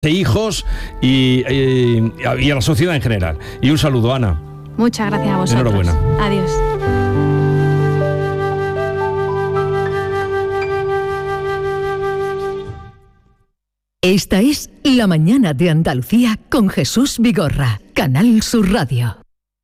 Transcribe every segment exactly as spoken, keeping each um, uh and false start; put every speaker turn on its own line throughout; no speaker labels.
hijos y, y, y a la sociedad en general. Y un saludo, Ana.
Muchas gracias a vosotros.
Enhorabuena.
Adiós.
Esta es La Mañana de Andalucía con Jesús Vigorra, Canal Sur Radio.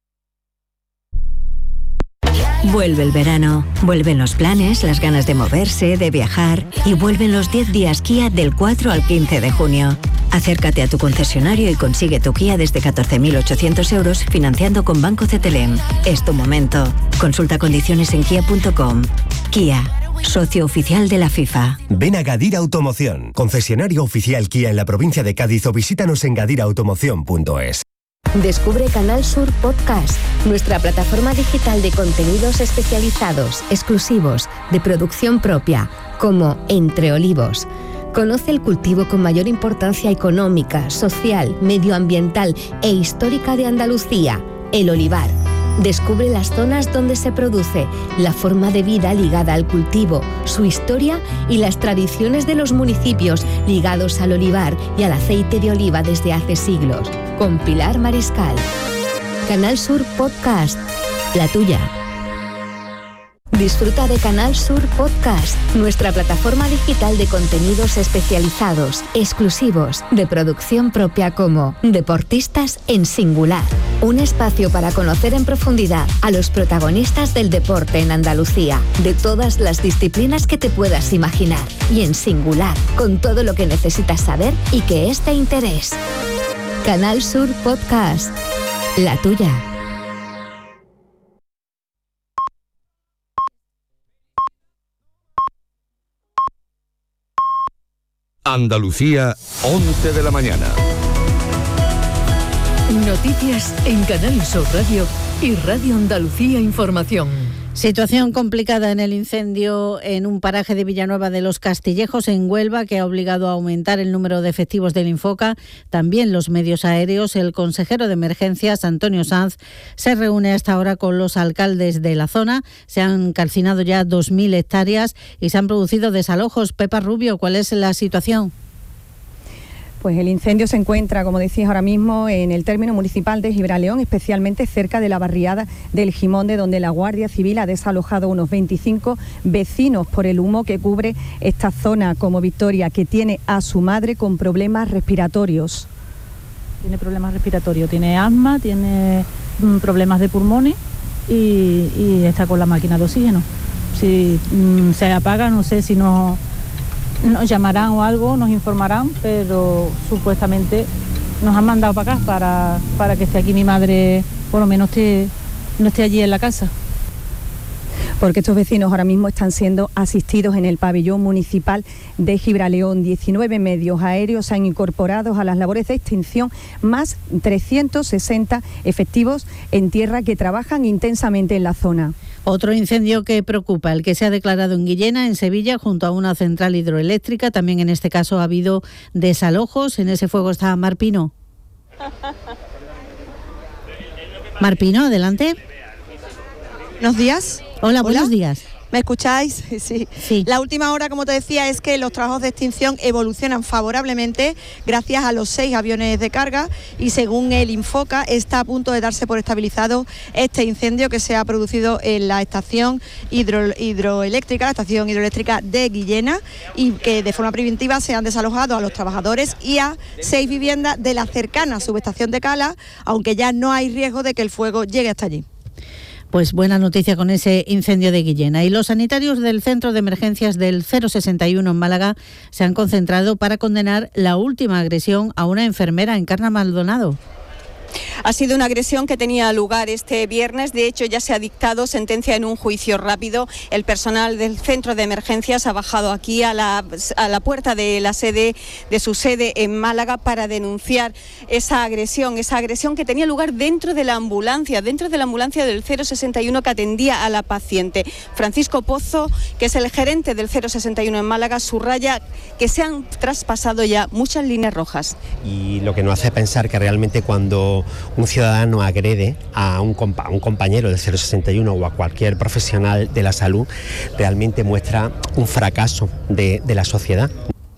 Vuelve el verano, vuelven los planes, las ganas de moverse, de viajar y vuelven los diez días Kia del cuatro al quince de junio. Acércate a tu concesionario y consigue tu Kia desde catorce mil ochocientos euros financiando con Banco Cetelem. Es tu momento. Consulta condiciones en kia punto com. Kia, socio oficial de la FIFA.
Ven a Gadira Automoción, concesionario oficial Kia en la provincia de Cádiz, o visítanos en gadira automoción punto es.
Descubre Canal Sur Podcast, nuestra plataforma digital de contenidos especializados, exclusivos, de producción propia, como Entre Olivos. Conoce el cultivo con mayor importancia económica, social, medioambiental e histórica de Andalucía, el olivar. Descubre las zonas donde se produce, la forma de vida ligada al cultivo, su historia y las tradiciones de los municipios ligados al olivar y al aceite de oliva desde hace siglos. Con Pilar Mariscal. Canal Sur Podcast, la tuya. Disfruta de Canal Sur Podcast, nuestra plataforma digital de contenidos especializados, exclusivos, de producción propia, como Deportistas en Singular. Un espacio para conocer en profundidad a los protagonistas del deporte en Andalucía, de todas las disciplinas que te puedas imaginar, y en singular, con todo lo que necesitas saber y que es de interés. Canal Sur Podcast, la tuya.
Andalucía, once de la mañana.
Noticias en Canal Sur Radio y Radio Andalucía Información.
Situación complicada en el incendio en un paraje de Villanueva de los Castillejos, en Huelva, que ha obligado a aumentar el número de efectivos del Infoca, también los medios aéreos. El consejero de Emergencias, Antonio Sanz, se reúne hasta ahora con los alcaldes de la zona. Se han calcinado ya dos mil hectáreas y se han producido desalojos. Pepa Rubio, ¿cuál es la situación?
Pues el incendio se encuentra, como decís ahora mismo, en el término municipal de Gibraleón, especialmente cerca de la barriada del Gimonde, donde la Guardia Civil ha desalojado unos veinticinco vecinos por el humo que cubre esta zona, como Victoria, que tiene a su madre con problemas respiratorios.
Tiene problemas respiratorios, tiene asma, tiene mm, problemas de pulmones y, y está con la máquina de oxígeno. Si mm, se apaga, no sé si no... Nos llamarán o algo, nos informarán, pero supuestamente nos han mandado para acá para, para que esté aquí mi madre, por lo menos esté, no esté allí en la casa.
Porque estos vecinos ahora mismo están siendo asistidos en el pabellón municipal de Gibraleón. diecinueve medios aéreos se han incorporado a las labores de extinción, más trescientos sesenta efectivos en tierra que trabajan intensamente en la zona.
Otro incendio que preocupa, el que se ha declarado en Guillena, en Sevilla, junto a una central hidroeléctrica. También en este caso ha habido desalojos. En ese fuego está Marpino. Marpino, adelante.
Buenos días.
Hola, buenos Hola. días.
¿Me escucháis? Sí.
sí.
La última hora, como te decía, es que los trabajos de extinción evolucionan favorablemente gracias a los seis aviones de carga y según el Infoca está a punto de darse por estabilizado este incendio que se ha producido en la estación hidro, hidroeléctrica, la estación hidroeléctrica de Guillena, y que de forma preventiva se han desalojado a los trabajadores y a seis viviendas de la cercana subestación de Cala, aunque ya no hay riesgo de que el fuego llegue hasta allí.
Pues buena noticia con ese incendio de Guillena. Y los sanitarios del Centro de Emergencias del cero sesenta y uno en Málaga se han concentrado para condenar la última agresión a una enfermera en Encarna Maldonado.
Ha sido una agresión que tenía lugar este viernes. De hecho, ya se ha dictado sentencia en un juicio rápido. El personal del centro de emergencias ha bajado aquí a la, a la puerta de la sede, de su sede en Málaga, para denunciar esa agresión, esa agresión que tenía lugar dentro de la ambulancia, dentro de la ambulancia del cero sesenta y uno que atendía a la paciente. Francisco Pozo, que es el gerente del cero sesenta y uno en Málaga, subraya que se han traspasado ya muchas líneas rojas.
Y lo que nos hace pensar que realmente cuando un ciudadano agrede a un, compa- a un compañero del cero sesenta y uno o a cualquier profesional de la salud, realmente muestra un fracaso de, de la sociedad.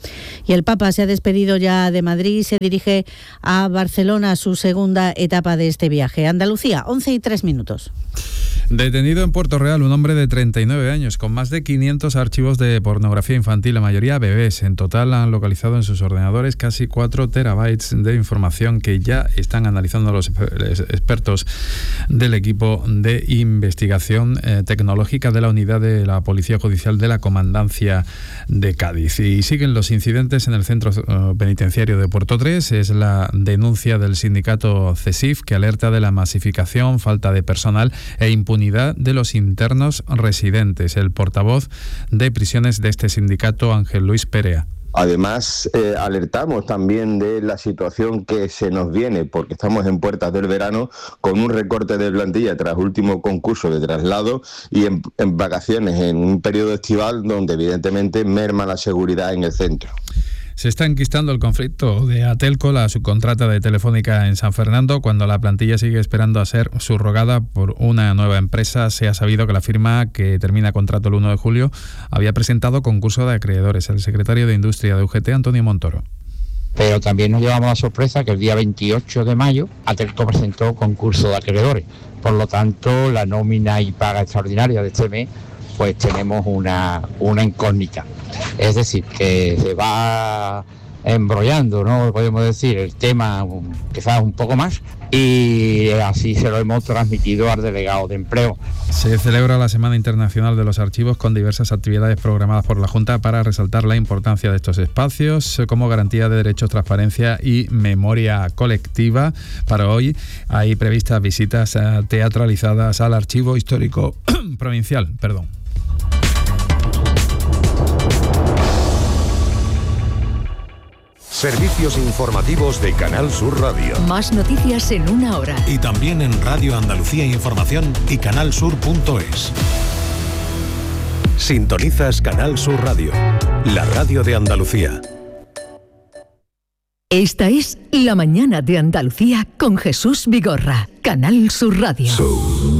Y el Papa se ha despedido ya de Madrid y se dirige a Barcelona, su segunda etapa de este viaje. Andalucía, once y tres minutos.
Detenido en Puerto Real un hombre de treinta y nueve años con más de quinientos archivos de pornografía infantil, la mayoría bebés. En total han localizado en sus ordenadores casi cuatro terabytes de información que ya están analizando los expertos del equipo de investigación eh, tecnológica de la unidad de la Policía Judicial de la Comandancia de Cádiz. Y siguen los incidentes en el centro uh, penitenciario de Puerto tres. Es la denuncia del sindicato CESIF, que alerta de la masificación, falta de personal e impunidad de los internos residentes. El portavoz de prisiones de este sindicato, Ángel Luis Perea.
Además, eh, alertamos también de la situación que se nos viene, porque estamos en puertas del verano, con un recorte de plantilla tras último concurso de traslado y en, en vacaciones, en un periodo estival donde evidentemente merma la seguridad en el centro.
Se está enquistando el conflicto de Atelco, la subcontrata de Telefónica en San Fernando, cuando la plantilla sigue esperando a ser subrogada por una nueva empresa. Se ha sabido que la firma, que termina contrato el uno de julio, había presentado concurso de acreedores. El secretario de Industria de U G T, Antonio Montoro.
Pero también nos llevamos la sorpresa que el día veintiocho de mayo Atelco presentó concurso de acreedores. Por lo tanto, la nómina y paga extraordinaria de este mes, pues tenemos una, una incógnita. Es decir, que se va embrollando, ¿no? Podemos decir, el tema quizás un poco más, y así se lo hemos transmitido al delegado de empleo.
Se celebra la Semana Internacional de los Archivos con diversas actividades programadas por la Junta para resaltar la importancia de estos espacios como garantía de derechos, transparencia y memoria colectiva. Para hoy hay previstas visitas teatralizadas al Archivo Histórico Provincial, perdón.
Servicios informativos de Canal Sur Radio.
Más noticias en una hora.
Y también en Radio Andalucía Información y canal sur punto es.
Sintonizas Canal Sur Radio, la radio de Andalucía.
Esta es La Mañana de Andalucía con Jesús Vigorra, Canal Sur Radio. So